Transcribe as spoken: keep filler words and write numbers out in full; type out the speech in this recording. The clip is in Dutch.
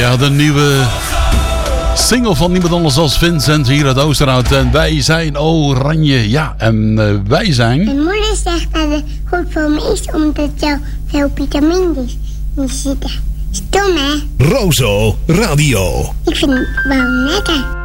Ja, de nieuwe single van niemand anders dan Vincent hier uit Oosterhout. En wij zijn oranje. Ja, en uh, wij zijn... Mijn moeder zegt dat het goed voor me is, omdat er veel vitamines in zitten. Stom, hè? Rozo Radio. Ik vind het wel lekker.